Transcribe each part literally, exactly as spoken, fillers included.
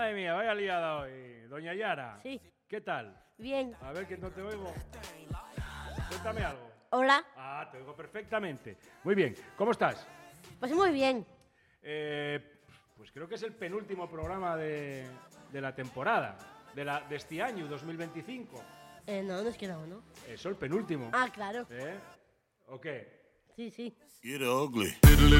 Madre mía, vaya liada hoy. Doña Yara. Sí. ¿Qué tal? Bien. A ver, que no te oigo. Cuéntame algo. Hola. Ah, te oigo perfectamente. Muy bien. ¿Cómo estás? Pues muy bien. Eh, pues creo que es el penúltimo programa de, de la temporada, de, la, de este año, dos mil veinticinco. Eh, no, nos queda uno. Eso, el penúltimo. Ah, claro. ¿Eh? ¿O qué? Sí, sí. Get ugly.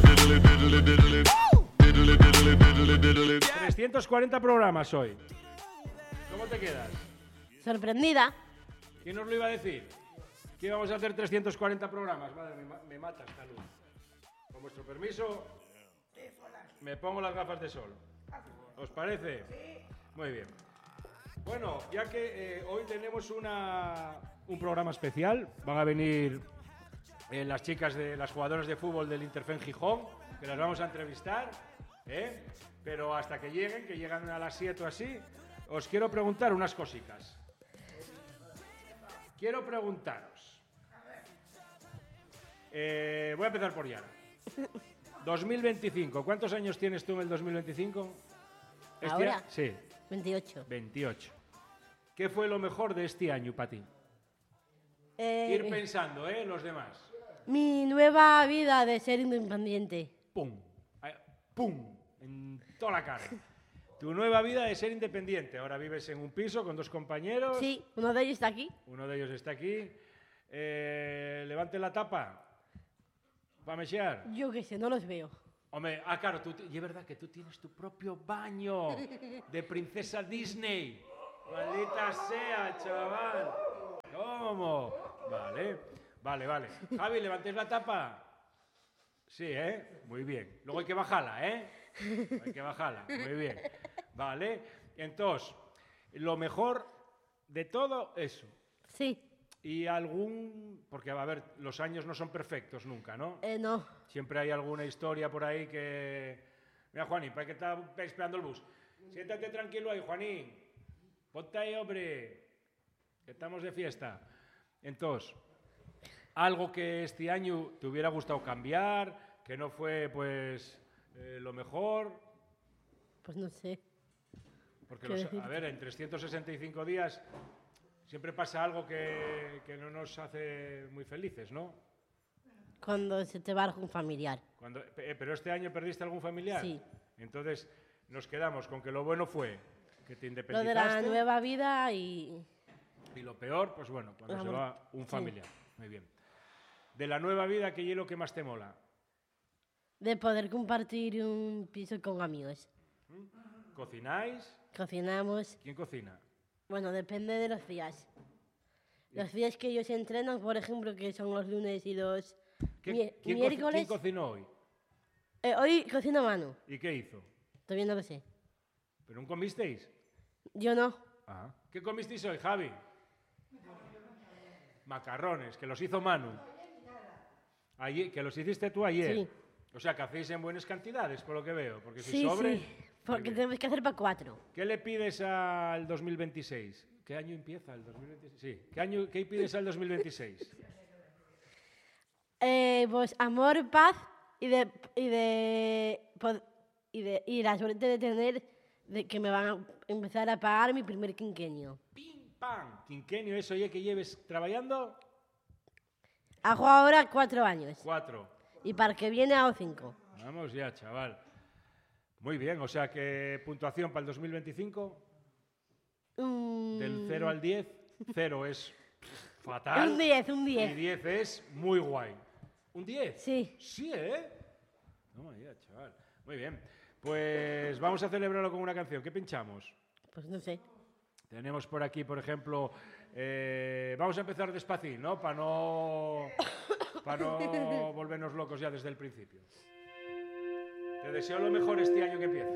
trescientos cuarenta programas hoy. ¿Cómo te quedas? Sorprendida. ¿Quién nos lo iba a decir? Que íbamos a hacer trescientos cuarenta programas. Madre, me, me mata esta luz. Con vuestro permiso, me pongo las gafas de sol. ¿Os parece? Muy bien. Bueno, ya que eh, hoy tenemos una, un programa especial, van a venir eh, las chicas de las jugadoras de fútbol del Interfen Gijón, que las vamos a entrevistar, ¿eh? Pero hasta que lleguen, que llegan a las siete o así, os quiero preguntar unas cositas. Quiero preguntaros. Eh, voy a empezar por Yara. dos mil veinticinco. ¿Cuántos años tienes tú en el dos mil veinticinco? ¿Este ¿Ahora? año? Sí, veintiocho. veintiocho. ¿Qué fue lo mejor de este año para ti? Eh, Ir pensando, ¿eh? Los demás. Mi nueva vida de ser independiente. ¡Pum! Ahí, ¡pum! En toda la cara. Tu nueva vida de ser independiente. Ahora vives en un piso con dos compañeros. Sí, uno de ellos está aquí. Uno de ellos está aquí. Eh, levante la tapa. ¿Va a mechear? Yo qué sé, no los veo. Hombre, ah, claro, tú, y es verdad que tú tienes tu propio baño de princesa Disney. Maldita sea, chaval. ¿Cómo? Vale, vale, vale. Javi, ¿levantéis la tapa? Sí, ¿eh? Muy bien. Luego hay que bajarla, ¿eh? Hay que bajarla. Muy bien. Vale. Entonces, lo mejor de todo eso. Sí. Y algún... Porque, a ver, los años no son perfectos nunca, ¿no? Eh, no. Siempre hay alguna historia por ahí que... Mira, Juanín, para que está esperando el bus. Siéntate tranquilo ahí, Juanín. Ponte ahí, hombre. Que estamos de fiesta. Entonces, algo que este año te hubiera gustado cambiar, que no fue, pues, eh, lo mejor. Pues no sé. Porque, ¿Qué los, decirte? a ver, en trescientos sesenta y cinco días siempre pasa algo que, que no nos hace muy felices, ¿no? Cuando se te va algún familiar. Cuando, eh, ¿Pero este año perdiste algún familiar? Sí. Entonces nos quedamos con que lo bueno fue que te Lo independizaste. de la nueva vida y... Y lo peor, pues bueno, cuando La se mu- va un sí. familiar. Muy bien. De la nueva vida, ¿qué es lo que más te mola? de poder compartir un piso con amigos. ¿Cocináis? Cocinamos. ¿Quién cocina? Bueno, depende de los días. Los días que ellos entrenan, por ejemplo, que son los lunes y los ¿Qué- mi- ¿Quién, co- miércoles. quién cocinó hoy? Eh, hoy cocina Manu. ¿Y qué hizo? Todavía no lo sé. ¿Pero no comisteis? Yo no. Ah. ¿Qué comisteis hoy, Javi? Macarrones, que los hizo Manu. Ayer, que los hiciste tú ayer. Sí. O sea, que hacéis en buenas cantidades, por lo que veo. Porque si Sí, sobre... sí. Porque tenemos que hacer para cuatro. ¿Qué le pides al dos mil veintiséis? ¿Qué año empieza el dos mil veintiséis? Sí. ¿Qué, año, qué pides al dos mil veintiséis? Eh, pues amor, paz y de y de, pod- y de y la suerte de tener de que me van a empezar a pagar mi primer quinquenio. ¡Pim, pam! Quinquenio, eso ya que lleves trabajando. Hago ahora cuatro años Cuatro. y para el que viene hago cinco. Vamos ya, chaval. Muy bien, o sea que puntuación para el dos mil veinticinco, Mm, del cero al diez. cero es fatal. un diez, un Y diez. diez es muy guay. ¿Un diez? Sí. Sí, ¿eh? Toma ya, chaval. Muy bien. Pues vamos a celebrarlo con una canción. ¿Qué pinchamos? Pues no sé. Tenemos por aquí, por ejemplo, eh, vamos a empezar despacito, ¿no? Para no, para no volvernos locos ya desde el principio. Te deseo lo mejor este año que empieza.